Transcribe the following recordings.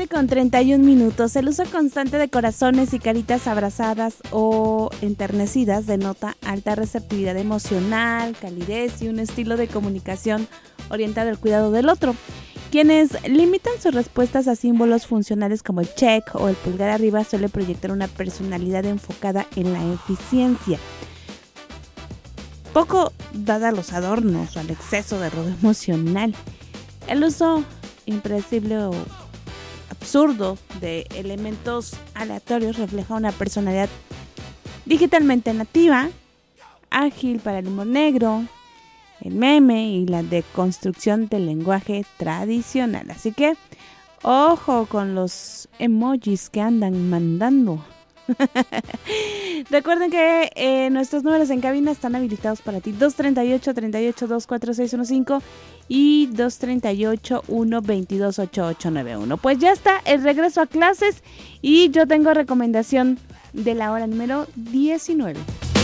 9:31. El uso constante de corazones y caritas abrazadas o enternecidas denota alta receptividad emocional, calidez y un estilo de comunicación orientado al cuidado del otro. Quienes limitan sus respuestas a símbolos funcionales como el check o el pulgar arriba suele proyectar una personalidad enfocada en la eficiencia, poco dada a los adornos o al exceso de ruido emocional. El uso impredecible o absurdo de elementos aleatorios refleja una personalidad digitalmente nativa, ágil para el humor negro, el meme y la deconstrucción del lenguaje tradicional. Así que ojo con los emojis que andan mandando. Recuerden que nuestros números en cabina están habilitados para ti: 238-24615 y 238-122-8891. Pues ya está el regreso a clases y yo tengo recomendación de la hora número 19.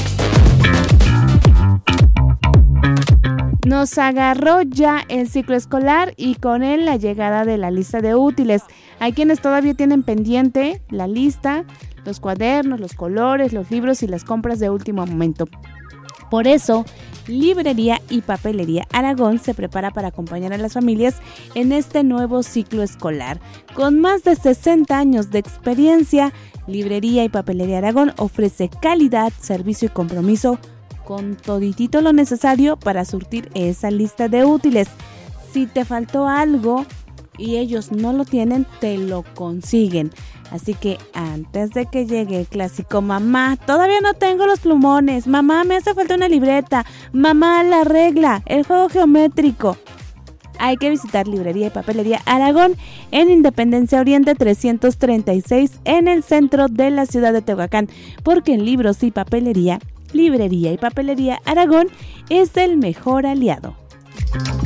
Nos agarró ya el ciclo escolar y con él la llegada de la lista de útiles. Hay quienes todavía tienen pendiente la lista, los cuadernos, los colores, los libros y las compras de último momento. Por eso, Librería y Papelería Aragón se prepara para acompañar a las familias en este nuevo ciclo escolar. Con más de 60 años de experiencia, Librería y Papelería Aragón ofrece calidad, servicio y compromiso con toditito lo necesario para surtir esa lista de útiles. Si te faltó algo y ellos no lo tienen, te lo consiguen. Así que antes de que llegue el clásico: mamá, todavía no tengo los plumones, mamá, me hace falta una libreta, mamá, la regla, el juego geométrico, hay que visitar Librería y Papelería Aragón en Independencia Oriente 336 en el centro de la ciudad de Tehuacán, porque en libros y papelería, Librería y Papelería Aragón es el mejor aliado.